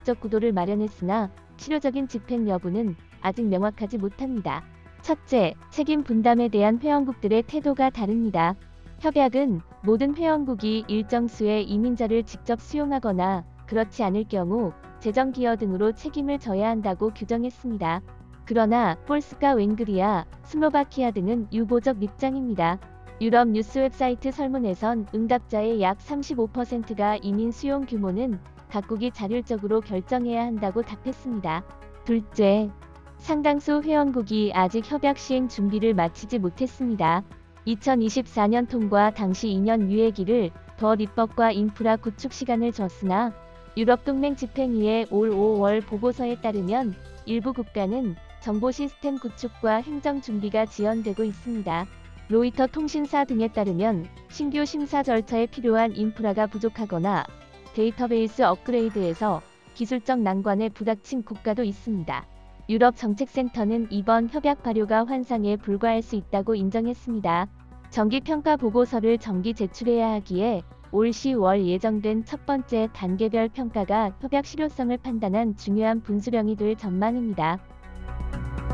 법적 구도를 마련했으나 실효적인 집행 여부는 아직 명확하지 못합니다. 첫째, 책임 분담에 대한 회원국들의 태도가 다릅니다. 협약은 모든 회원국이 일정 수의 이민자를 직접 수용하거나 그렇지 않을 경우 재정 기여 등으로 책임을 져야 한다고 규정했습니다. 그러나 폴스카 웬그리아, 슬로바키아 등은 유보적 입장입니다. 유럽 뉴스 웹사이트 설문에선 응답자의 약 35%가 이민 수용 규모는 각국이 자율적으로 결정해야 한다고 답했습니다. 둘째, 상당수 회원국이 아직 협약 시행 준비를 마치지 못했습니다. 2024년 통과 당시 2년 유예기를 더 입법과 인프라 구축 시간을 줬으나 유럽동맹 집행위의 올 5월 보고서에 따르면 일부 국가는 정보 시스템 구축과 행정 준비가 지연되고 있습니다. 로이터 통신사 등에 따르면 신규 심사 절차에 필요한 인프라가 부족하거나 데이터베이스 업그레이드에서 기술적 난관에 부닥친 국가도 있습니다. 유럽 정책센터는 이번 협약 발효가 환상에 불과할 수 있다고 인정했습니다. 정기평가 보고서를 정기 제출해야 하기에 올 10월 예정된 첫 번째 단계별 평가가 협약 실효성을 판단한 중요한 분수령이 될 전망입니다.